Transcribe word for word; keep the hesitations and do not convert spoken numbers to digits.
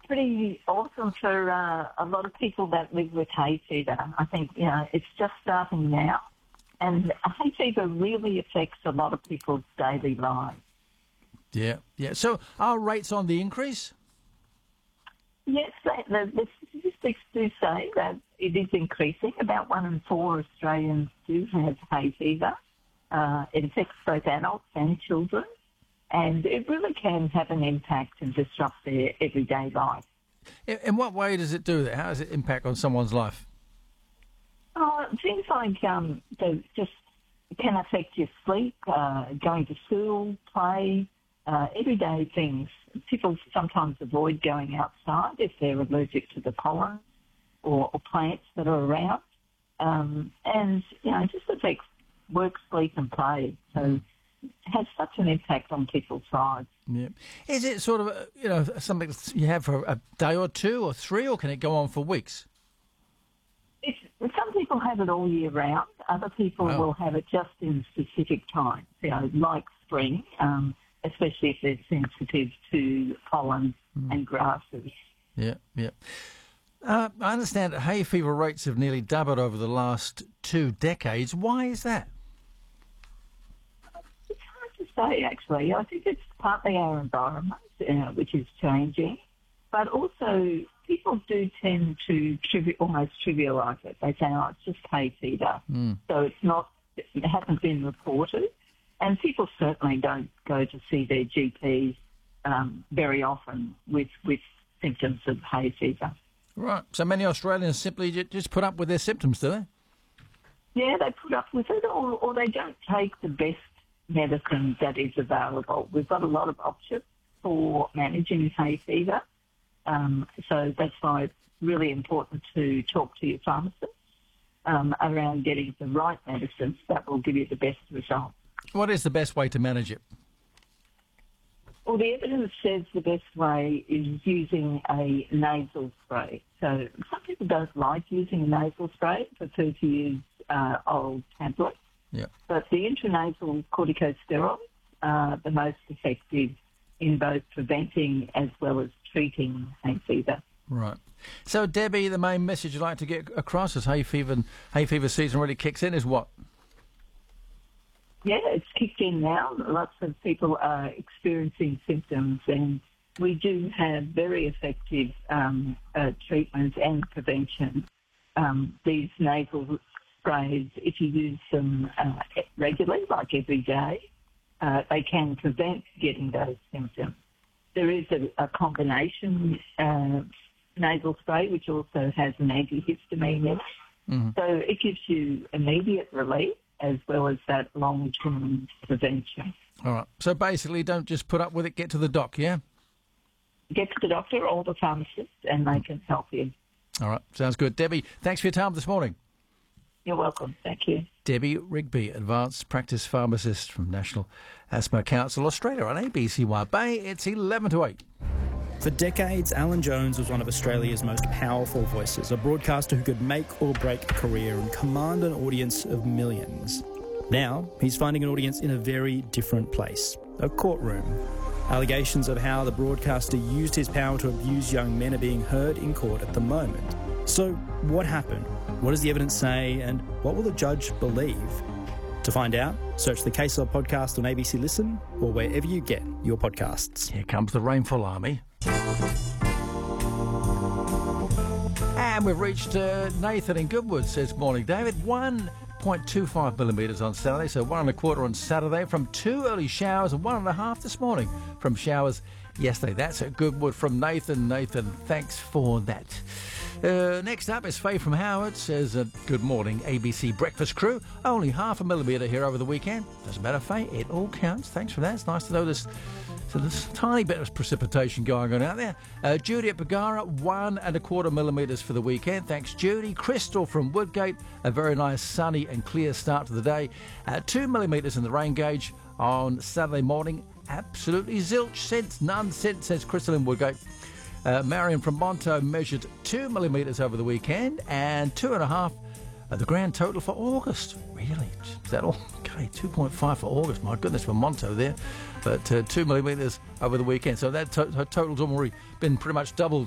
pretty awesome for uh, a lot of people that live with hay fever. I think, you know, it's just starting now. And hay fever really affects a lot of people's daily lives. Yeah, yeah. So are rates on the increase? Yes, the, the statistics do say that it is increasing. About one in four Australians do have hay fever. Uh, it affects both adults and children, and it really can have an impact and disrupt their everyday life. In, in what way does it do that? How does it impact on someone's life? Oh, things like um, they just it can affect your sleep, uh, going to school, play, uh, everyday things. People sometimes avoid going outside if they're allergic to the pollen or, or plants that are around. Um, and, you know, it just affects work, sleep and play. So it has such an impact on people's lives. Yeah. Is it sort of, uh, you know, something you have for a day or two or three, or can it go on for weeks? It's, some people have it all year round. Other people Wow. will have it just in specific times, you know, like spring, um, especially if they're sensitive to pollen mm. and grasses. Yeah, yeah. Uh, I understand that hay fever rates have nearly doubled over the last two decades. Why is that? It's hard to say, actually. I think it's partly our environment, uh, which is changing, but also people do tend to trivi- almost trivialise it. They say, oh, it's just hay fever. Mm. So it's not, it hasn't been reported. And people certainly don't go to see their G P um, very often with, with symptoms of hay fever. Right. So many Australians simply just put up with their symptoms, do they? Yeah, they put up with it, or, or they don't take the best medicine that is available. We've got a lot of options for managing hay fever. Um, so that's why it's really important to talk to your pharmacist um, around getting the right medicines that will give you the best result. What is the best way to manage it? Well, the evidence says the best way is using a nasal spray. So some people don't like using a nasal spray, prefer to use uh, oral tablets. Yeah. But the intranasal corticosteroids are the most effective in both preventing as well as treating hay fever. Right. So, Debbie, the main message you'd like to get across as hay fever and hay fever season really kicks in is what? Yeah, it's kicked in now. Lots of people are experiencing symptoms, and we do have very effective um, uh, treatments and prevention. Um, these nasal sprays, if you use them uh, regularly, like every day, uh, they can prevent getting those symptoms. There is a, a combination uh, nasal spray, which also has an antihistamine in it. Mm-hmm. So it gives you immediate relief as well as that long-term prevention. All right. So basically, don't just put up with it, get to the doc, yeah? Get to the doctor or the pharmacist, and they can help you. All right. Sounds good. Debbie, thanks for your time this morning. You're welcome. Thank you. Debbie Rigby, Advanced Practice Pharmacist from National Asthma Council Australia on A B C Y Bay. It's eleven to eight. For decades, Alan Jones was one of Australia's most powerful voices, a broadcaster who could make or break a career and command an audience of millions. Now, he's finding an audience in a very different place, a courtroom. Allegations of how the broadcaster used his power to abuse young men are being heard in court at the moment. So, what happened? What does the evidence say? And what will the judge believe? To find out, search the Case Law podcast on A B C Listen or wherever you get your podcasts. Here comes the Rainfall Army. And we've reached uh, Nathan in Goodwood, says, morning, David. one point two five millimetres on Saturday, so one and a quarter on Saturday from two early showers and one and a half this morning from showers yesterday. That's at Goodwood from Nathan. Nathan, thanks for that. Uh, next up is Faye from Howard, says, uh, good morning, A B C Breakfast Crew. Only half a millimetre here over the weekend. Doesn't matter, Faye, it all counts. Thanks for that. It's nice to know this. So there's a tiny bit of precipitation going on out there. Uh, Judy at Bagara, one and a quarter millimetres for the weekend. Thanks, Judy. Crystal from Woodgate, a very nice sunny and clear start to the day. Uh, two millimetres in the rain gauge on Saturday morning. Absolutely zilch sense, none sense, says Crystal in Woodgate. Uh, Marion from Monto measured two millimetres over the weekend and two and a half uh, the grand total for August. Really? Is that all? Okay, two point five for August. My goodness, for Monto there. But uh, two millimetres over the weekend. So that to- total's already been pretty much doubled